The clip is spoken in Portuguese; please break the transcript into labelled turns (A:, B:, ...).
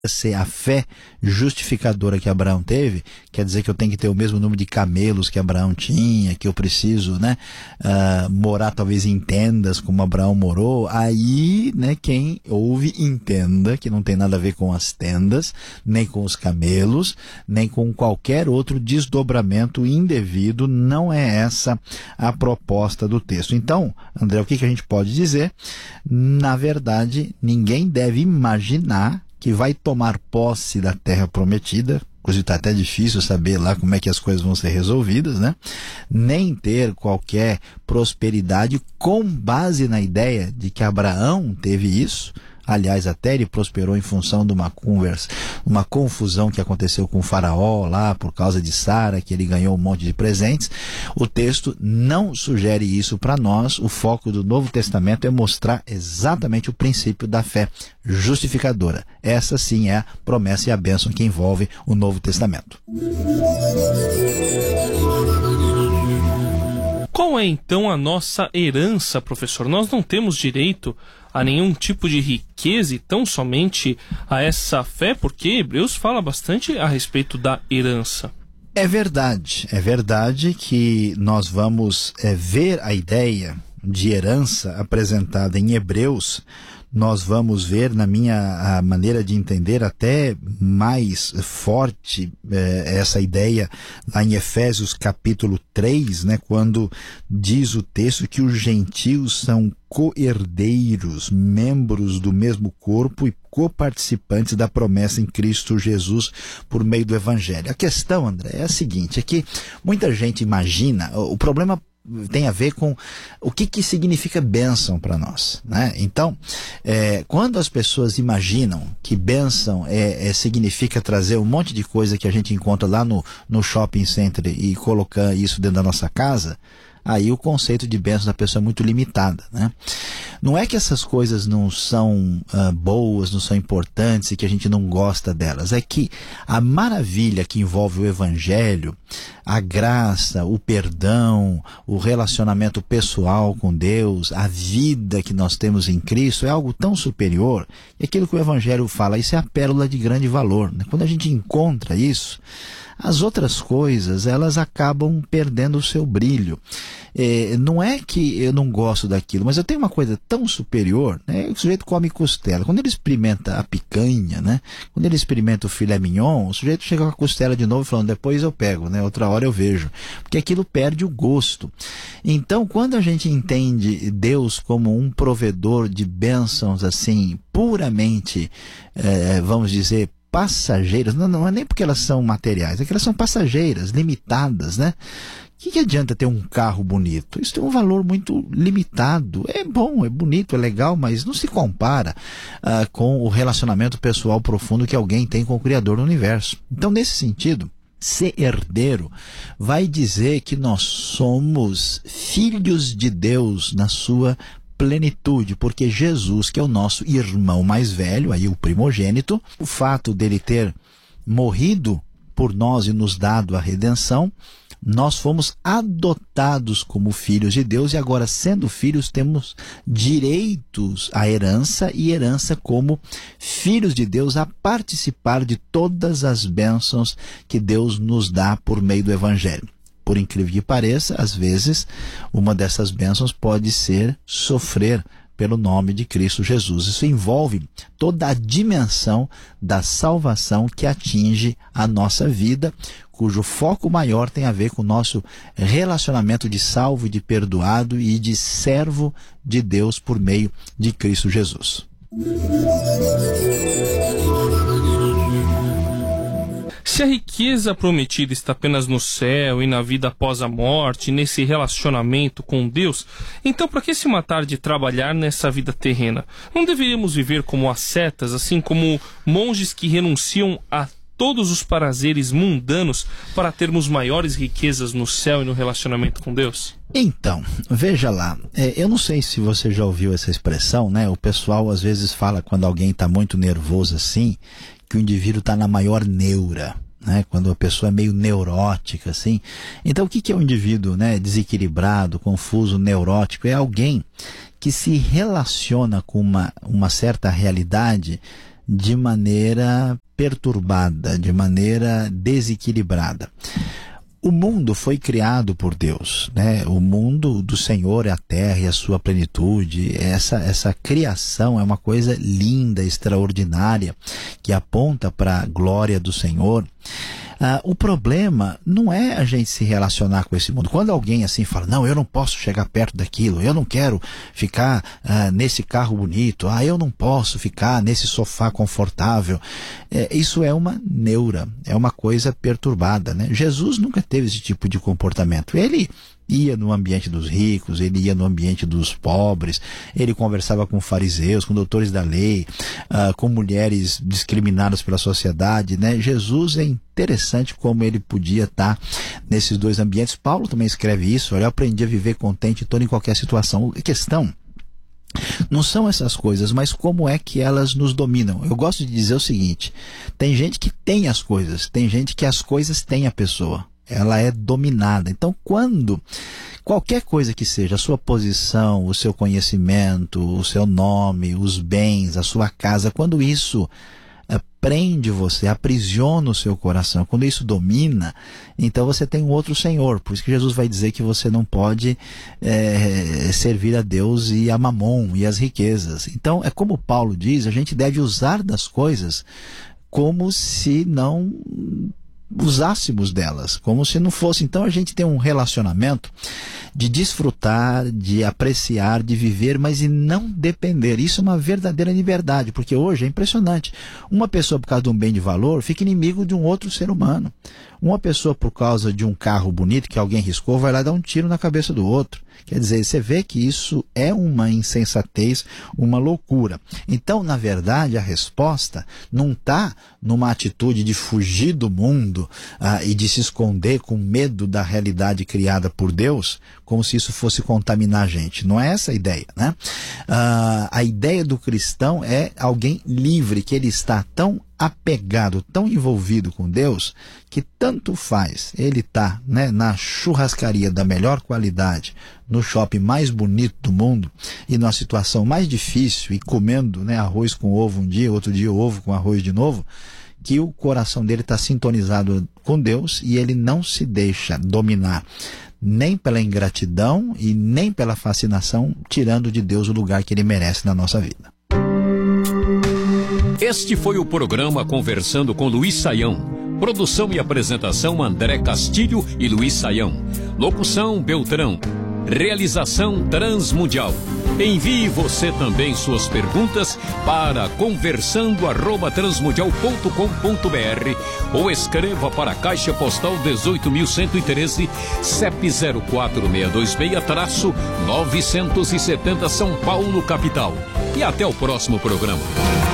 A: ser a fé justificadora que Abraão teve, quer dizer que eu tenho que ter o mesmo número de camelos que Abraão tinha, que eu preciso, morar talvez em tendas como Abraão morou. Aí, quem ouve entenda que não tem nada a ver com as tendas, nem com os camelos, nem com qualquer outro desdobramento indevido. Não é essa a proposta do texto. Então, André, o que a gente pode dizer? Na verdade, ninguém deve imaginar que vai tomar posse da terra prometida, inclusive está até difícil saber lá como é que as coisas vão ser resolvidas, nem ter qualquer prosperidade com base na ideia de que Abraão teve isso. Aliás, até ele prosperou em função de uma confusão que aconteceu com o faraó lá por causa de Sara, que ele ganhou um monte de presentes. O texto não sugere isso para nós. O foco do Novo Testamento é mostrar exatamente o princípio da fé justificadora. Essa sim é a promessa e a bênção que envolve o Novo Testamento.
B: Qual é então a nossa herança, professor? Nós não temos direito a nenhum tipo de riqueza e tão somente a essa fé, porque Hebreus fala bastante a respeito da herança.
A: É verdade que nós vamos ver a ideia de herança apresentada em Hebreus. Nós vamos ver, na minha maneira de entender, até mais forte essa ideia lá em Efésios capítulo 3, quando diz o texto que os gentios são co-herdeiros, membros do mesmo corpo e coparticipantes da promessa em Cristo Jesus por meio do Evangelho. A questão, André, é a seguinte, é que muita gente imagina, o problema tem a ver com o que significa bênção para nós, Então, quando as pessoas imaginam que bênção significa trazer um monte de coisa que a gente encontra lá no shopping center e colocar isso dentro da nossa casa, aí o conceito de bênção da pessoa é muito limitado, Não é que essas coisas não são boas, não são importantes e que a gente não gosta delas. É que a maravilha que envolve o Evangelho, a graça, o perdão, o relacionamento pessoal com Deus, a vida que nós temos em Cristo é algo tão superior. E aquilo que o Evangelho fala, isso é a pérola de grande valor. Quando a gente encontra isso, as outras coisas, elas acabam perdendo o seu brilho. Não é que eu não gosto daquilo, mas eu tenho uma coisa tão superior, O sujeito come costela. Quando ele experimenta a picanha, quando ele experimenta o filé mignon, o sujeito chega com a costela de novo falando, depois eu pego, outra hora eu vejo. Porque aquilo perde o gosto. Então, quando a gente entende Deus como um provedor de bênçãos, assim, puramente, vamos dizer, passageiras, não é nem porque elas são materiais, é que elas são passageiras, limitadas, O que adianta ter um carro bonito? Isso tem um valor muito limitado. É bom, é bonito, é legal, mas não se compara com o relacionamento pessoal profundo que alguém tem com o Criador do Universo. Então, nesse sentido, ser herdeiro vai dizer que nós somos filhos de Deus na sua plenitude, porque Jesus, que é o nosso irmão mais velho, aí o primogênito, o fato dele ter morrido por nós e nos dado a redenção, nós fomos adotados como filhos de Deus e agora, sendo filhos, temos direitos à herança e herança como filhos de Deus a participar de todas as bênçãos que Deus nos dá por meio do Evangelho. Por incrível que pareça, às vezes, uma dessas bênçãos pode ser sofrer pelo nome de Cristo Jesus. Isso envolve toda a dimensão da salvação que atinge a nossa vida, cujo foco maior tem a ver com o nosso relacionamento de salvo, de perdoado e de servo de Deus por meio de Cristo Jesus.
B: Se a riqueza prometida está apenas no céu e na vida após a morte, nesse relacionamento com Deus, então para que se matar de trabalhar nessa vida terrena? Não deveríamos viver como ascetas, assim como monges que renunciam a todos os prazeres mundanos para termos maiores riquezas no céu e no relacionamento com Deus?
A: Então, veja lá, eu não sei se você já ouviu essa expressão, O pessoal às vezes fala, quando alguém está muito nervoso assim, que o indivíduo está na maior neura, quando a pessoa é meio neurótica, assim. Então, o que é um indivíduo, desequilibrado, confuso, neurótico? É alguém que se relaciona com uma certa realidade de maneira perturbada, de maneira desequilibrada. O mundo foi criado por Deus, né? O mundo do Senhor é a terra e a sua plenitude. Essa criação é uma coisa linda, extraordinária, que aponta para a glória do Senhor. O problema não é a gente se relacionar com esse mundo. Quando alguém assim fala, não, eu não posso chegar perto daquilo, eu não quero ficar nesse carro bonito, eu não posso ficar nesse sofá confortável. Isso é uma neura, é uma coisa perturbada, né? Jesus nunca teve esse tipo de comportamento. Ele ia no ambiente dos ricos, ele ia no ambiente dos pobres, ele conversava com fariseus, com doutores da lei, com mulheres discriminadas pela sociedade, né? Jesus é interessante como ele podia estar nesses dois ambientes. Paulo também escreve isso, olha, eu aprendi a viver contente em toda e qualquer situação. A questão não são essas coisas, mas como é que elas nos dominam. Eu gosto de dizer o seguinte, tem gente que tem as coisas, tem gente que as coisas têm a pessoa. Ela é dominada. Então, quando qualquer coisa que seja, a sua posição, o seu conhecimento, o seu nome, os bens, a sua casa, quando isso prende você, aprisiona o seu coração, quando isso domina, então você tem um outro Senhor. Por isso que Jesus vai dizer que você não pode servir a Deus e a Mamon e as riquezas. Então, é como Paulo diz, a gente deve usar das coisas como se não usássemos delas, como se não fosse. Então a gente tem um relacionamento de desfrutar, de apreciar, de viver, mas de não depender. Isso é uma verdadeira liberdade, porque hoje é impressionante. Uma pessoa, por causa de um bem de valor, fica inimigo de um outro ser humano. Uma pessoa, por causa de um carro bonito que alguém riscou, vai lá dar um tiro na cabeça do outro. Quer dizer, você vê que isso é uma insensatez, uma loucura. Então, na verdade, a resposta não está numa atitude de fugir do mundo e de se esconder com medo da realidade criada por Deus, como se isso fosse contaminar a gente. Não é essa a ideia, né? A ideia do cristão é alguém livre, que ele está tão apegado, tão envolvido com Deus, que tanto faz ele tá, né, na churrascaria da melhor qualidade, no shopping mais bonito do mundo e numa situação mais difícil e comendo, né, arroz com ovo um dia, outro dia ovo com arroz de novo, que o coração dele está sintonizado com Deus e ele não se deixa dominar nem pela ingratidão e nem pela fascinação, tirando de Deus o lugar que ele merece na nossa vida.
C: Este foi o programa Conversando com Luiz Saião. Produção e apresentação André Castilho e Luiz Saião. Locução Beltrão. Realização Transmundial. Envie você também suas perguntas para conversando@transmundial.com.br ou escreva para a Caixa Postal 18.113, CEP 04626-970 São Paulo, capital. E até o próximo programa.